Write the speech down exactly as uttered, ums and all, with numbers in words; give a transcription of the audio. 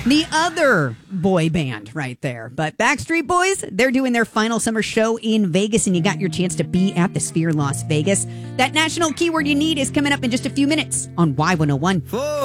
The other boy band right there. But Backstreet Boys, they're doing their final summer show in Vegas, and you got your chance to be at the Sphere Las Vegas. That national keyword you need is coming up in just a few minutes on Y one oh one.